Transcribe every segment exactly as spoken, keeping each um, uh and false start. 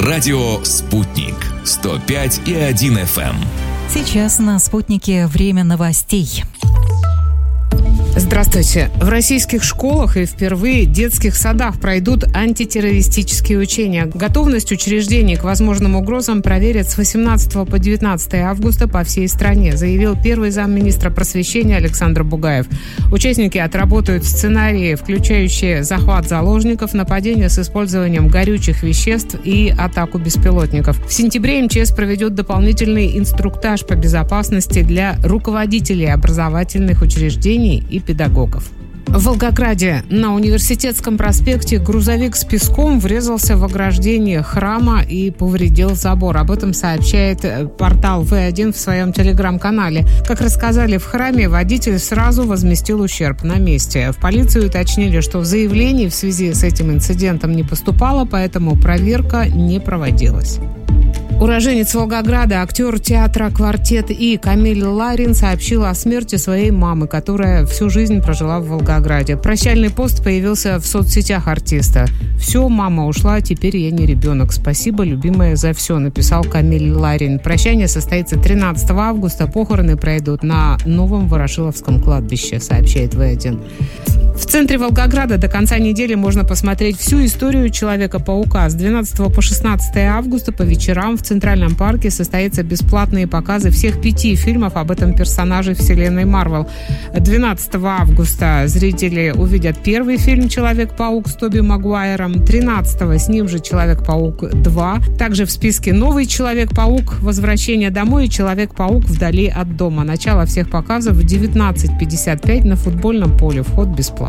Радио «Спутник». сто пять и один эф эм. Сейчас на «Спутнике» время новостей. Здравствуйте. В российских школах и впервые в детских садах пройдут антитеррористические учения. Готовность учреждений к возможным угрозам проверят с восемнадцатого по девятнадцатое августа по всей стране, заявил первый замминистра просвещения Александр Бугаев. Участники отработают сценарии, включающие захват заложников, нападения с использованием горючих веществ и атаку беспилотников. В сентябре эм че эс проведет дополнительный инструктаж по безопасности для руководителей образовательных учреждений и педагогов. В Волгограде на Университетском проспекте грузовик с песком врезался в ограждение храма и повредил забор. Об этом сообщает портал вэ один в своем телеграм-канале. Как рассказали в храме, водитель сразу возместил ущерб на месте. В полицию уточнили, что заявлений в связи с этим инцидентом не поступало, поэтому проверка не проводилась. Уроженец Волгограда, актер театра «Квартет» И Камиль Ларин сообщил о смерти своей мамы, которая всю жизнь прожила в Волгограде. Прощальный пост появился в соцсетях артиста. «Все, мама ушла, теперь я не ребенок. Спасибо, любимая, за все», написал Камиль Ларин. Прощание состоится тринадцатого августа. Похороны пройдут на Новом Ворошиловском кладбище, сообщает вэ один. В центре Волгограда до конца недели можно посмотреть всю историю Человека-паука. С двенадцатого по шестнадцатое августа по вечерам в Центральном парке состоятся бесплатные показы всех пяти фильмов об этом персонаже вселенной Марвел. двенадцатого августа зрители увидят первый фильм «Человек-паук» с Тоби Магуайром. тринадцатого с ним же «Человек-паук два». Также в списке новый «Человек-паук. Возвращение домой» и «Человек-паук. Вдали от дома». Начало всех показов в девятнадцать пятьдесят пять на футбольном поле. Вход бесплатный.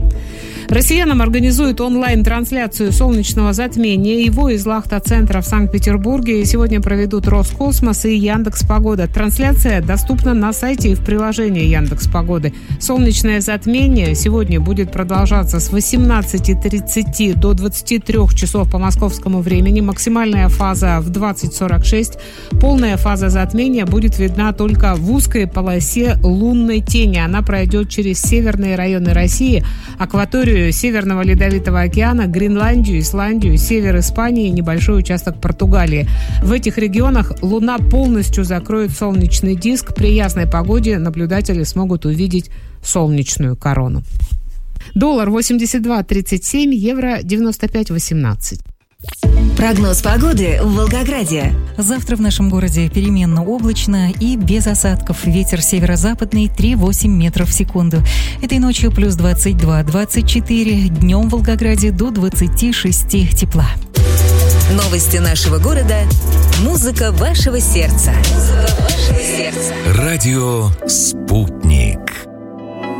Россиянам организуют онлайн-трансляцию солнечного затмения. Его из Лахта-центра в Санкт-Петербурге сегодня проведут Роскосмос и Яндекс.Погода. Трансляция доступна на сайте и в приложении Яндекс.Погоды. Солнечное затмение сегодня будет продолжаться с восемнадцати тридцати до двадцати трёх часов по московскому времени. Максимальная фаза в двадцать сорок шесть. Полная фаза затмения будет видна только в узкой полосе лунной тени. Она пройдет через северные районы России, акваторию Северного Ледовитого океана, Гренландию, Исландию, север Испании и небольшой участок Португалии. В этих регионах Луна полностью закроет солнечный диск. При ясной погоде наблюдатели смогут увидеть солнечную корону. Доллар восемьдесят два тридцать семь, евро девяносто пять восемнадцать. Прогноз погоды в Волгограде. Завтра в нашем городе переменно облачно и без осадков. Ветер северо-западный три-восемь метров в секунду. Этой ночью плюс двадцать два двадцать четыре. Днем в Волгограде до двадцати шести тепла. Новости нашего города. Музыка вашего сердца. Музыка вашего сердца. Радио «Спутник».